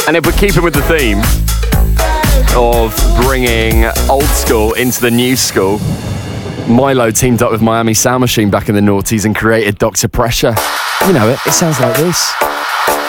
And if we're keeping with the theme of bringing old school into the new school, Milo teamed up with Miami Sound Machine back in the noughties and created Dr. Pressure. You know it sounds like this.